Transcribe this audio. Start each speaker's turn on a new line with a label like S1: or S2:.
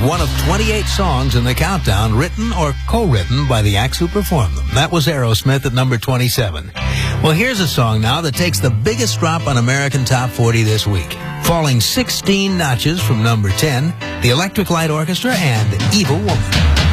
S1: one of 28 songs in the countdown written or co-written by the acts who performed them. That was Aerosmith at number 27. Well, here's a song now that takes the biggest drop on American Top 40 this week. Falling 16 notches from number 10, the Electric Light Orchestra and Evil Woman.